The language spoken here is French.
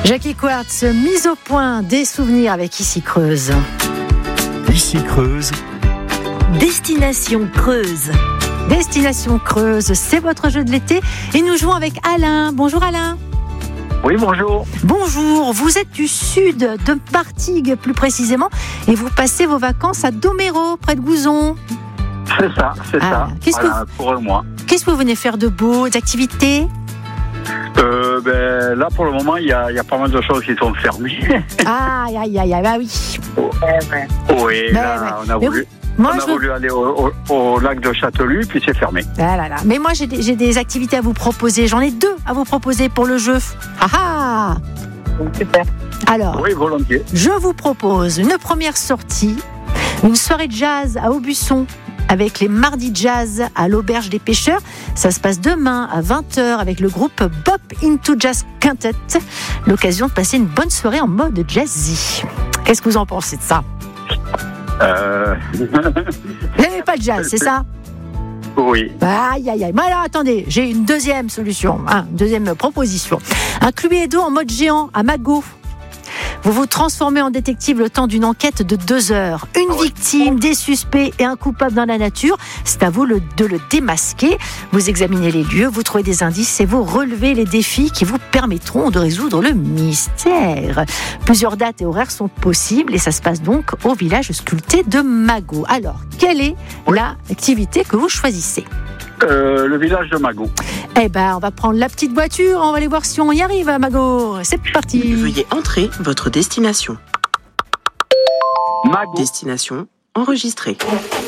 Jackie Quartz, mise au point des souvenirs avec Ici Creuse. Ici Creuse. Destination Creuse. Destination Creuse, c'est votre jeu de l'été et nous jouons avec Alain. Bonjour Alain. Oui, bonjour. Bonjour, vous êtes du sud de Martigues plus précisément et vous passez vos vacances à Doméro, près de Gouzon. C'est ça. Pour moi. Qu'est-ce que vous venez faire de beaux, d'activités? Là, pour le moment, il y a pas mal de choses qui sont fermées. Aïe, bah oui. Oui, là, on a voulu aller au lac de Châtelus, puis c'est fermé. Là. Mais moi, j'ai des activités à vous proposer. J'en ai 2 à vous proposer pour le jeu. Super. Alors, oui, volontiers. Je vous propose une première sortie, une soirée de jazz à Aubusson, avec les mardis jazz à l'Auberge des Pêcheurs. Ça se passe demain à 20h avec le groupe Bop Into Jazz Quintet. L'occasion de passer une bonne soirée en mode jazzy. Qu'est-ce que vous en pensez de ça? Vous n'aimez pas le jazz, c'est ça? Oui. Aïe. Mais alors attendez, j'ai une deuxième solution, une deuxième proposition. Un Cluedo en mode géant à Magot. Vous vous transformez en détective le temps d'une enquête de 2 heures. Une victime, des suspects et un coupable dans la nature. C'est à vous de le démasquer. Vous examinez les lieux, vous trouvez des indices et vous relevez les défis qui vous permettront de résoudre le mystère. Plusieurs dates et horaires sont possibles et ça se passe donc au village sculpté de Magot. Alors, quelle est l'activité que vous choisissez? Le village de Magot. On va prendre la petite voiture, on va aller voir si on y arrive à Magot. C'est parti. Veuillez entrer votre destination. Magot. Destination enregistrée.